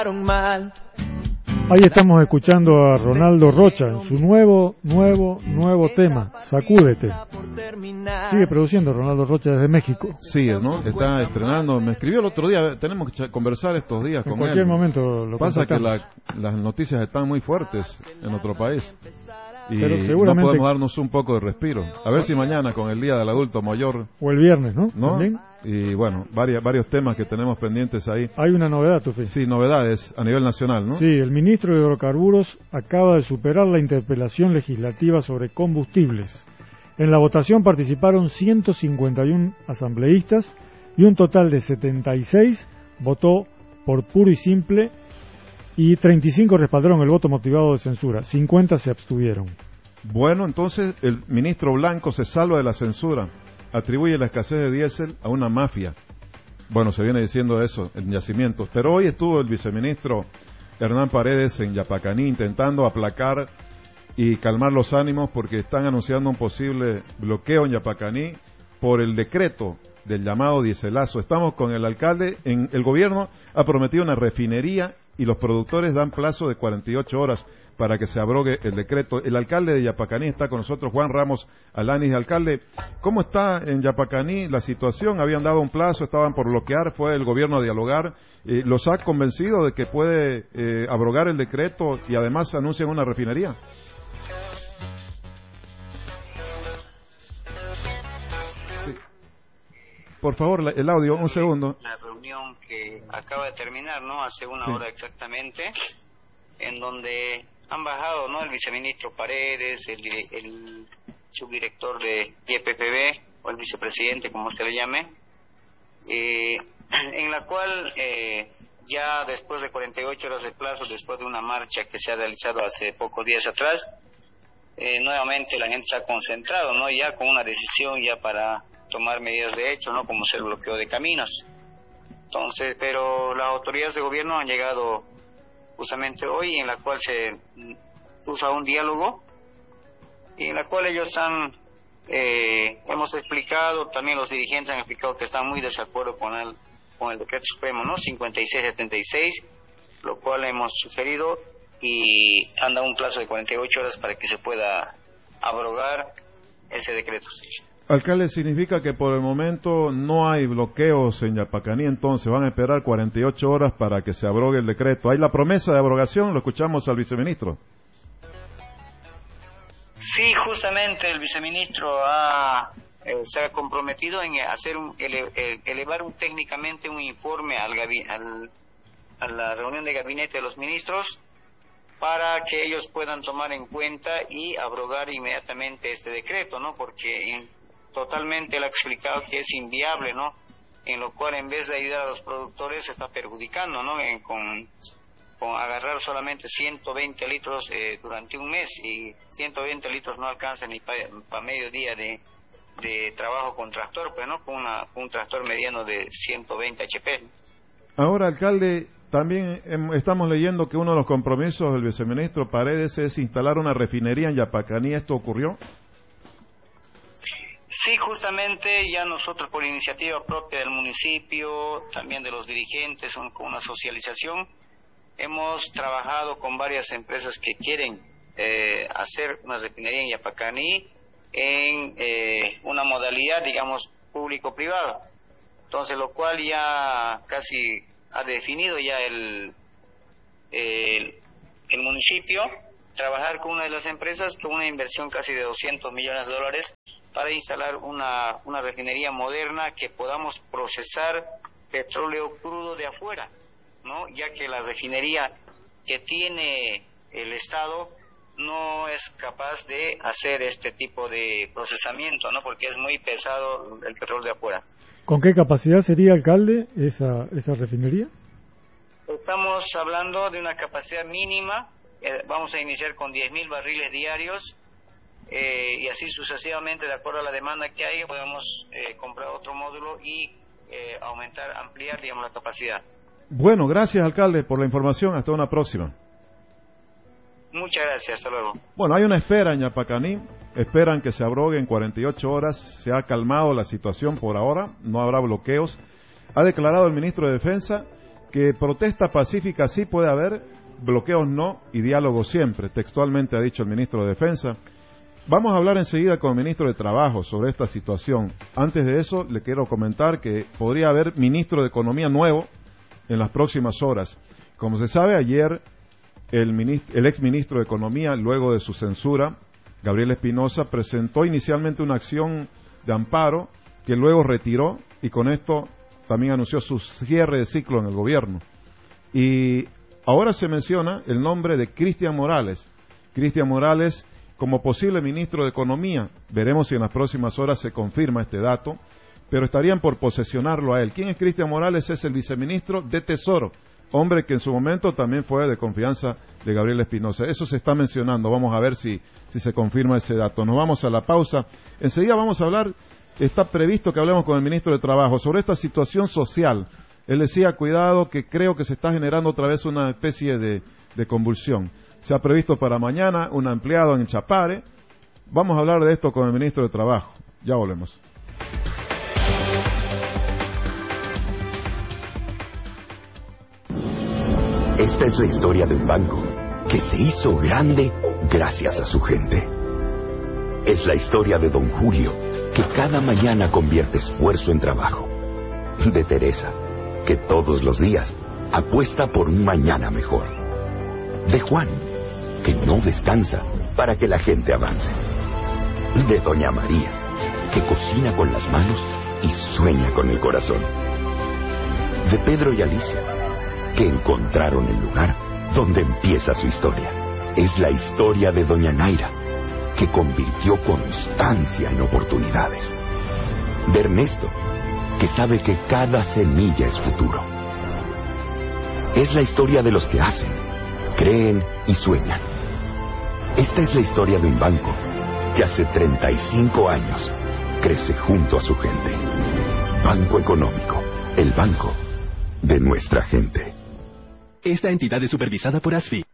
Ahí estamos escuchando a Ronaldo Rocha en su nuevo tema, Sacúdete. Sigue produciendo Ronaldo Rocha desde México. Sí, ¿no? Está estrenando. Me escribió el otro día, tenemos que conversar estos días con él. En cualquier momento lo pasa que contactamos. las noticias están muy fuertes en nuestro país. Y pero seguramente no podemos darnos un poco de respiro. A ver si mañana con el Día del Adulto Mayor. O el viernes, ¿no? ¿También? Y bueno, varios temas que tenemos pendientes ahí. Hay una novedad, Tufi. Sí, novedades a nivel nacional, ¿no? Sí, el ministro de Hidrocarburos acaba de superar la interpelación legislativa sobre combustibles. En la votación participaron 151 asambleístas y un total de 76 votó por puro y simple y 35 respaldaron el voto motivado de censura, 50 se abstuvieron. Bueno, entonces el ministro Blanco se salva de la censura, atribuye la escasez de diésel a una mafia. Bueno, se viene diciendo eso en yacimientos, pero hoy estuvo el viceministro Hernán Paredes en Yapacaní intentando aplacar y calmar los ánimos porque están anunciando un posible bloqueo en Yapacaní por el decreto del llamado dieselazo. Estamos con el alcalde, el gobierno ha prometido una refinería y los productores dan plazo de 48 horas para que se abrogue el decreto. El alcalde de Yapacaní está con nosotros, Juan Ramos Alanis. Alcalde, ¿cómo está en Yapacaní la situación? Habían dado un plazo, estaban por bloquear, fue el gobierno a dialogar. ¿Los ha convencido de que puede abrogar el decreto y además anuncian una refinería? Sí. Por favor, el audio, un segundo. La reunión que acaba de terminar, ¿no? Hace una hora exactamente, en donde han bajado, ¿no? El viceministro Paredes, el subdirector de YPFB, o el vicepresidente, como se le llame, en la cual ya después de 48 horas de plazo, después de una marcha que se ha realizado hace pocos días atrás, nuevamente la gente se ha concentrado, ¿no? Ya con una decisión ya para tomar medidas de hecho, ¿no? Como ser bloqueo de caminos. Entonces, pero las autoridades de gobierno han llegado justamente hoy, en la cual se usa un diálogo, y en la cual ellos hemos explicado, también los dirigentes han explicado que están muy de desacuerdo con el decreto supremo, ¿no? 5676, lo cual hemos sugerido y han dado un plazo de 48 horas para que se pueda abrogar ese decreto. Alcalde, significa que por el momento no hay bloqueos en Yapacaní, entonces van a esperar 48 horas para que se abrogue el decreto. ¿Hay la promesa de abrogación? Lo escuchamos al viceministro. Sí, justamente el viceministro se ha comprometido en hacer elevar técnicamente un informe a la reunión de gabinete de los ministros para que ellos puedan tomar en cuenta y abrogar inmediatamente este decreto, ¿no? Porque totalmente él ha explicado que es inviable, ¿no? En lo cual, en vez de ayudar a los productores, se está perjudicando, ¿no? Con agarrar solamente 120 litros durante un mes, y 120 litros no alcanzan ni para medio día de trabajo con tractor, pues, ¿no? Con un tractor mediano de 120 HP. Ahora, alcalde, también estamos leyendo que uno de los compromisos del viceministro Paredes es instalar una refinería en Yapacaní. ¿Esto ocurrió? Sí, justamente ya nosotros, por iniciativa propia del municipio, también de los dirigentes, con una socialización, hemos trabajado con varias empresas que quieren hacer una refinería en Yapacaní en una modalidad, digamos, público-privado. Entonces, lo cual ya casi ha definido ya el municipio, trabajar con una de las empresas con una inversión casi de $200 millones para instalar una refinería moderna que podamos procesar petróleo crudo de afuera, ¿no? Ya que la refinería que tiene el Estado no es capaz de hacer este tipo de procesamiento, ¿no? Porque es muy pesado el petróleo de afuera. ¿Con qué capacidad sería, alcalde, esa refinería? Estamos hablando de una capacidad mínima, vamos a iniciar con 10.000 barriles diarios, y así sucesivamente, de acuerdo a la demanda que hay, podemos comprar otro módulo y ampliar, digamos, la capacidad. Bueno, gracias, alcalde, por la información. Hasta una próxima. Muchas gracias, hasta luego. Bueno, hay una espera en Yapacaní, esperan que se abrogue en 48 horas, se ha calmado la situación por ahora, no habrá bloqueos. Ha declarado el ministro de Defensa que protesta pacífica sí puede haber, bloqueos no y diálogo siempre, textualmente ha dicho el ministro de Defensa. Vamos a hablar enseguida con el ministro de Trabajo sobre esta situación. Antes de eso, le quiero comentar que podría haber ministro de Economía nuevo en las próximas horas. Como se sabe, ayer el exministro de Economía, luego de su censura, Gabriel Espinosa, presentó inicialmente una acción de amparo que luego retiró y con esto también anunció su cierre de ciclo en el gobierno. Y ahora se menciona el nombre de Cristian Morales. Cristian Morales como posible ministro de Economía. Veremos si en las próximas horas se confirma este dato, pero estarían por posesionarlo a él. ¿Quién es Cristian Morales? Es el viceministro de Tesoro, hombre que en su momento también fue de confianza de Gabriel Espinosa. Eso se está mencionando. Vamos a ver si se confirma ese dato. Nos vamos a la pausa. Enseguida vamos a hablar. Está previsto que hablemos con el ministro de Trabajo sobre esta situación social. Él decía, cuidado, que creo que se está generando otra vez una especie de convulsión. Se ha previsto para mañana un ampliado en Chapare. Vamos a hablar de esto con el ministro de Trabajo. Ya volvemos. Esta es la historia de un banco que se hizo grande gracias a su gente. Es la historia de don Julio, que cada mañana convierte esfuerzo en trabajo. De Teresa, que todos los días apuesta por un mañana mejor. De Juan, que no descansa para que la gente avance. De doña María, que cocina con las manos y sueña con el corazón. De Pedro y Alicia, que encontraron el lugar donde empieza su historia. Es la historia de doña Naira, que convirtió constancia en oportunidades. De Ernesto, que sabe que cada semilla es futuro. Es la historia de los que hacen, creen y sueñan. Esta es la historia de un banco que hace 35 años crece junto a su gente. Banco Económico, el banco de nuestra gente. Esta entidad es supervisada por ASFI.